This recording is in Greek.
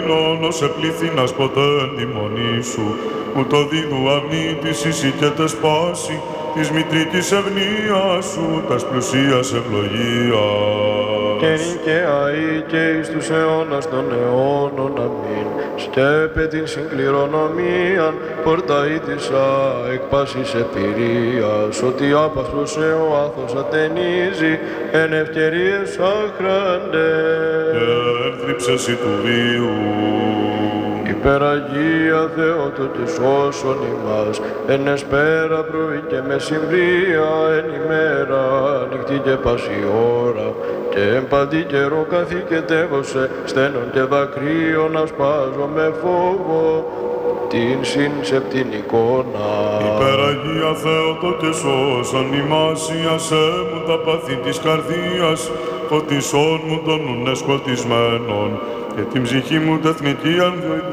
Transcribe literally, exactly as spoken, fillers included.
κτηνών, ως επλήθυνας ποτέ τη μονή σου, που το δίδου αμνή της ίση και τες πάση, της μητρικής ευνοίας σου, τας πλουσίας ευλογίας. Και νυν και αεί και εις τους αιώνας των αιώνων, αμήν. Σκέπε την συγκληρονομίαν, πορταΐτησα εκ πάσης επηρείας, ότι άπασπος ο άθος ατενίζει, εν ευκαιρίες άχραντες. Και ένθρυψεσι του βίου. Υπεραγία Θεότο και σώσον ημάς, εν εσπέρα πρωί και μεσημβρία, εν ημέρα νυχτή και πάση ώρα, και εν παντή καιρό καθηκετεύωσε, στένων και δακρύων ασπάζω με φόβο, την συνσεπτήν εικόνα. Υπεραγία Θεότο και σώσον ημάς, ιασέ μου τα πάθη της καρδίας, φωτισόν μου των νουν σκοτισμένων, και την ψυχή μου τεθνική